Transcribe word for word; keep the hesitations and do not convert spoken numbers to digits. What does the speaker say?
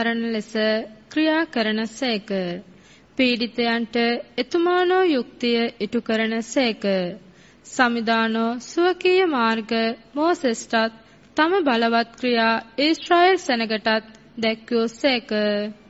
කරන ලෙස ක්‍රියා කරන සේක. පීඩිතයන්ට එතුමානෝ යුක්තිය ඉටු කරන සේක. සමිදානෝ සුවකීය මාර්ග මෝසෙස්ටත් තම බලවත් ක්‍රියා ඊශ්‍රායෙල් සෙනගටත් දැක්වූ සේක.